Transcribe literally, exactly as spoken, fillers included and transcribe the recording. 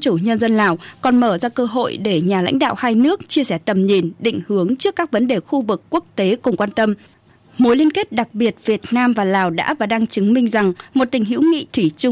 Chủ Nhân dân Lào còn mở ra cơ hội để nhà lãnh đạo hai nước chia sẻ tầm nhìn, định hướng trước các vấn đề khu vực quốc tế cùng quan tâm. Mối liên kết đặc biệt Việt Nam và Lào đã và đang chứng minh rằng một tình hữu nghị thủy chung